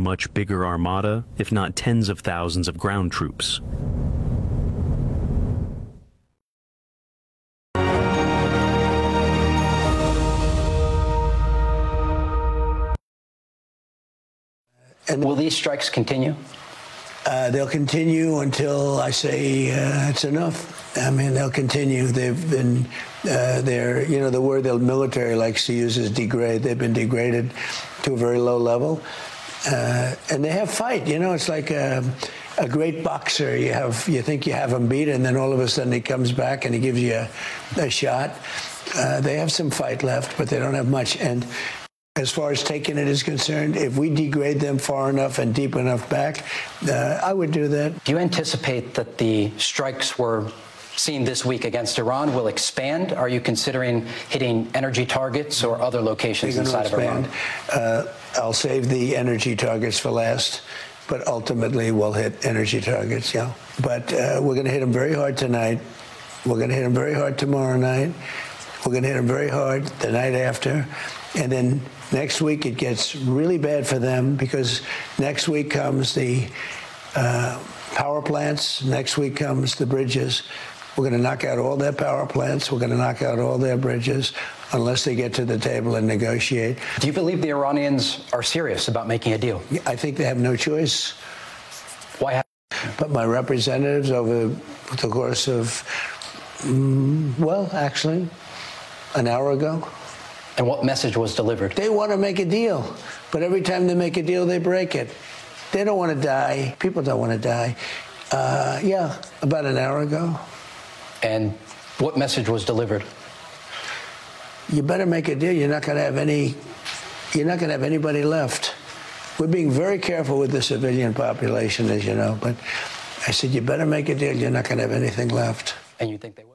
much bigger armada, if not tens of thousands of ground troops. And will these strikes continue? They'll continue until I say it's enough. I mean, they'll continue. They've been, the word the military likes to use is degrade. They've been degraded to a very low level. And they have fight. It's like a great boxer. You think you have him beat, and then all of a sudden he comes back and he gives you a shot. They have some fight left, but they don't have much. And as far as taking it is concerned, if we degrade them far enough and deep enough back, I would do that. Do you anticipate that the strikes we're seeing this week against Iran will expand? Are you considering hitting energy targets or other locations inside of Iran? I'll save the energy targets for last, but ultimately we'll hit energy targets, yeah. But we're going to hit them very hard tonight. We're going to hit them very hard tomorrow night. We're going to hit them very hard the night after. And then next week it gets really bad for them because next week comes the power plants. Next week comes the bridges. We're going to knock out all their power plants. We're going to knock out all their bridges unless they get to the table and negotiate. Do you believe the Iranians are serious about making a deal? I think they have no choice. Why? But my representatives over the course of, actually, an hour ago. And what message was delivered? They want to make a deal, but every time they make a deal, they break it. They don't want to die. People don't want to die. About an hour ago. And what message was delivered? You better make a deal. You're not going to have anybody left. We're being very careful with the civilian population, as you know, but I said, you better make a deal. You're not going to have anything left. And you think they will?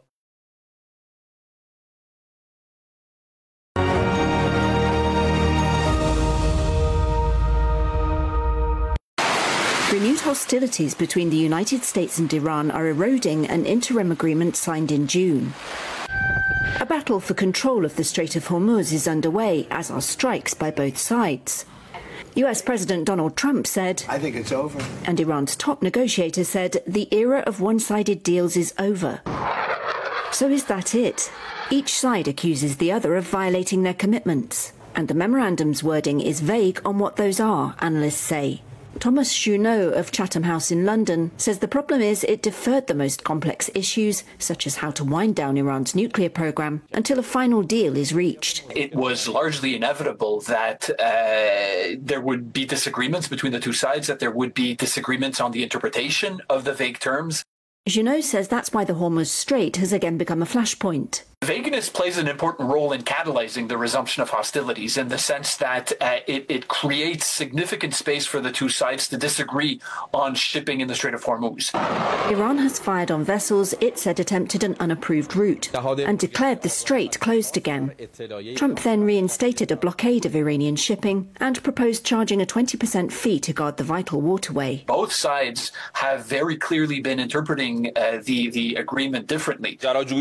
Renewed hostilities between the United States and Iran are eroding an interim agreement signed in June. A battle for control of the Strait of Hormuz is underway, as are strikes by both sides. US President Donald Trump said, I think it's over. And Iran's top negotiator said the era of one-sided deals is over. So is that it? Each side accuses the other of violating their commitments. And the memorandum's wording is vague on what those are, analysts say. Thomas Junot of Chatham House in London says the problem is it deferred the most complex issues, such as how to wind down Iran's nuclear program, until a final deal is reached. It was largely inevitable that there would be disagreements between the two sides, that there would be disagreements on the interpretation of the vague terms. Junot says that's why the Hormuz Strait has again become a flashpoint. Vagueness plays an important role in catalyzing the resumption of hostilities in the sense that it creates significant space for the two sides to disagree on shipping in the Strait of Hormuz. Iran has fired on vessels it said attempted an unapproved route and declared the strait closed again. Trump then reinstated a blockade of Iranian shipping and proposed charging a 20% fee to guard the vital waterway. Both sides have very clearly been interpreting the agreement differently.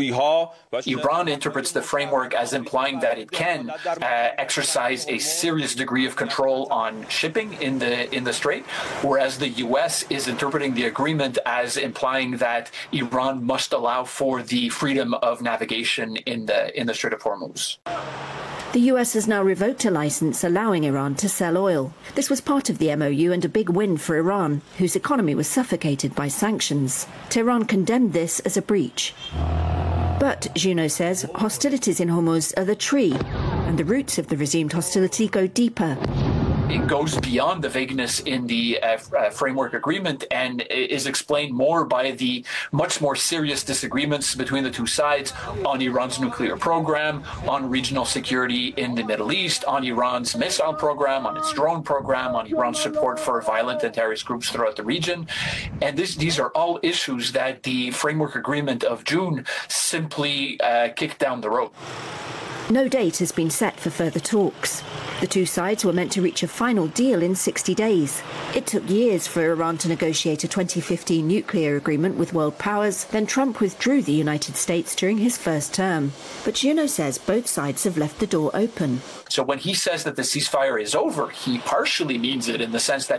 Iran interprets the framework as implying that it can exercise a serious degree of control on shipping in the strait, whereas the U.S. is interpreting the agreement as implying that Iran must allow for the freedom of navigation in the Strait of Hormuz. The US has now revoked a license allowing Iran to sell oil. This was part of the MOU and a big win for Iran, whose economy was suffocated by sanctions. Tehran condemned this as a breach. But, Junot says, hostilities in Hormuz are the tree, and the roots of the resumed hostility go deeper. It goes beyond the vagueness in the framework agreement and is explained more by the much more serious disagreements between the two sides on Iran's nuclear program, on regional security in the Middle East, on Iran's missile program, on its drone program, on Iran's support for violent and terrorist groups throughout the region. And these are all issues that the framework agreement of June simply kicked down the road. No date has been set for further talks. The two sides were meant to reach a final deal in 60 days. It took years for Iran to negotiate a 2015 nuclear agreement with world powers. Then Trump withdrew the United States during his first term. But Junot says both sides have left the door open. So when he says that the ceasefire is over, he partially means it in the sense that